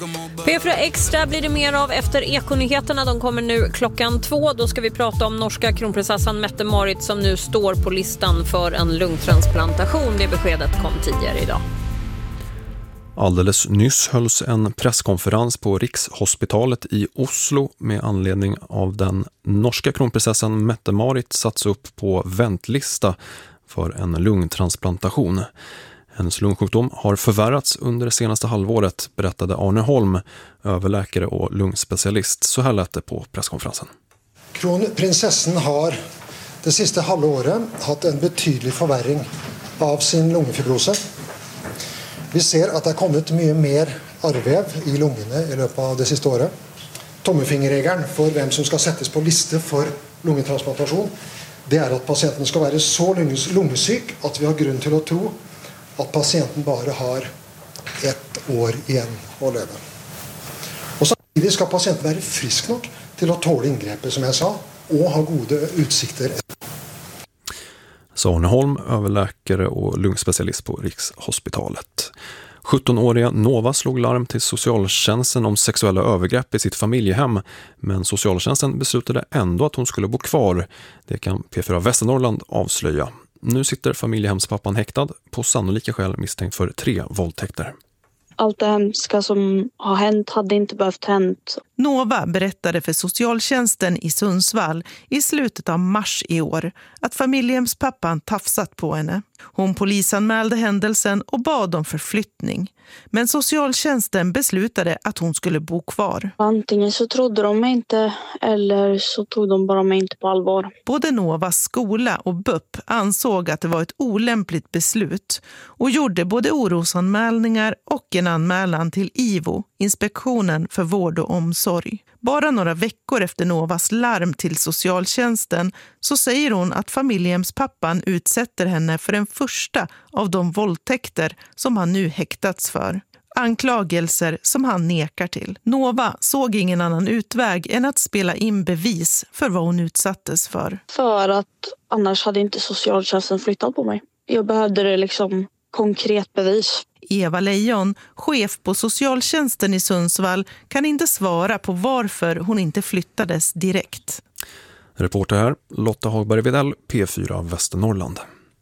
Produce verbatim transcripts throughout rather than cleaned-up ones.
P fyra Extra blir det mer av efter Ekonyheterna. De kommer nu klockan två. Då ska vi prata om norska kronprinsessan Mette-Marit som nu står på listan för en lungtransplantation. Det beskedet kom tidigare idag. Alldeles nyss hölls en presskonferens på Rikshospitalet i Oslo med anledning av den norska kronprinsessan Mette-Marit satts upp på väntlista för en lungtransplantation. Hennes lungsjukdom har förvärrats under det senaste halvåret, berättade Arne Holm, överläkare och lungspecialist. Så här lät det på presskonferensen. Kronprinsessan har det sista halvåret haft en betydlig förvärring av sin lungfibrose. Vi ser att det har kommit mycket mer arrvev i lungorna i löpet av det sista året. Tommelfingerregeln för vem som ska sättas på lista för lungtransplantation, det är att patienten ska vara så lungsyk att vi har grund till att tro att patienten bara har ett år igen att leva. Och samtidigt ska patienten vara frisk nog till att tåla ingreppet, som jag sa, och ha goda utsikter. Så Arne Holm, överläkare och lungspecialist på Rikshospitalet. sjuttonåriga Nova slog larm till socialtjänsten om sexuella övergrepp i sitt familjehem, men socialtjänsten beslutade ändå att hon skulle bo kvar. Det kan P fyra Västernorrland avslöja. Nu sitter familjehemspappan häktad, på sannolika skäl misstänkt för tre våldtäkter. Allt det hemska som har hänt hade inte behövt hänt. Nova berättade för socialtjänsten i Sundsvall i slutet av mars i år att familjehemspappan tafsat på henne. Hon polisanmälde händelsen och bad om förflyttning. Men socialtjänsten beslutade att hon skulle bo kvar. Antingen så trodde de mig inte eller så tog de bara mig inte på allvar. Både Novas skola och B U P ansåg att det var ett olämpligt beslut och gjorde både orosanmälningar och en anmälan till I V O, Inspektionen för vård och omsorg. Bara några veckor efter Novas larm till socialtjänsten så säger hon att familjehemspappan utsätter henne för en första av de våldtäkter som han nu häktats för. Anklagelser som han nekar till. Nova såg ingen annan utväg än att spela in bevis för vad hon utsattes för. För att annars hade inte socialtjänsten flyttat på mig. Jag behövde det liksom konkret bevis. Eva Lejon, chef på socialtjänsten i Sundsvall, kan inte svara på varför hon inte flyttades direkt. Reporter här, Lotta Hagberg-Videll, P fyra Västernorrland.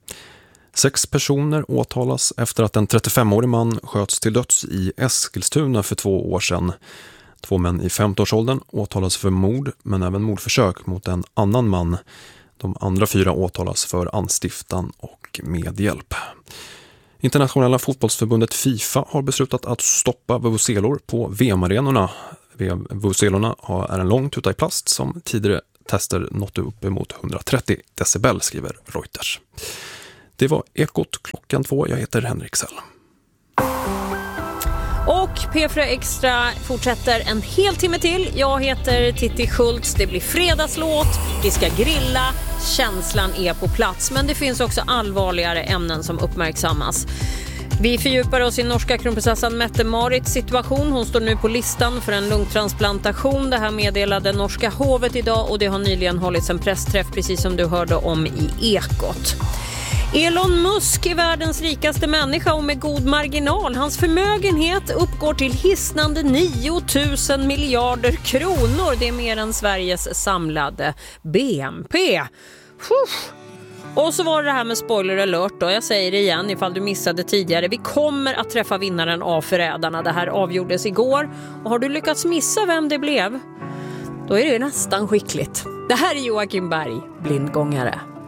Sex personer åtalas efter att en trettiofemårig man sköts till döds i Eskilstuna för två år sedan. Två män i femtioårsåldern åtalas för mord, men även mordförsök mot en annan man. De andra fyra åtalas för anstiftan och medhjälp. Internationella fotbollsförbundet FIFA har beslutat att stoppa vuvuzelor på V M-arenorna. Vuvuzelorna är en lång tuta i plast som tidigare tester nått upp emot hundratrettio decibel, skriver Reuters. Det var Ekot klockan två. Jag heter Henrik Sell. Och P fyra Extra fortsätter en hel timme till. Jag heter Titti Schultz. Det blir fredagslåt. Vi ska grilla. Känslan är på plats. Men det finns också allvarligare ämnen som uppmärksammas. Vi fördjupar oss i norska kronprinsessan Mette-Marits situation. Hon står nu på listan för en lungtransplantation. Det här meddelade norska hovet idag och det har nyligen hållits en pressträff precis som du hörde om i Ekot. Elon Musk är världens rikaste människa och med god marginal. Hans förmögenhet uppgår till hisnande nio tusen miljarder kronor. Det är mer än Sveriges samlade B M P. Puff. Och så var det här med spoiler alert då. Jag säger det igen ifall du missade tidigare. Vi kommer att träffa vinnaren av Förrädarna. Det här avgjordes igår. Och har du lyckats missa vem det blev, då är det nästan skickligt. Det här är Joakim Berg, blindgångare.